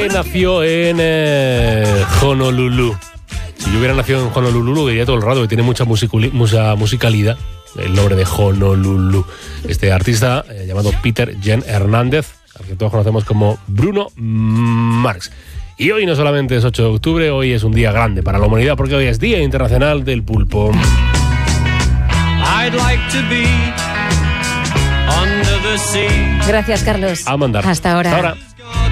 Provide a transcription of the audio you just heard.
que nació en Honolulu. Si yo hubiera nacido en Honolulu, diría todo el rato que tiene mucha musicalidad. El nombre de Honolulu. Este artista llamado Peter Jen Hernández, al que todos conocemos como Bruno Mars. Y hoy no solamente es 8 de octubre, hoy es un día grande para la humanidad porque hoy es Día Internacional del Pulpo. Gracias, Carlos. A mandar. Hasta ahora. Hasta ahora.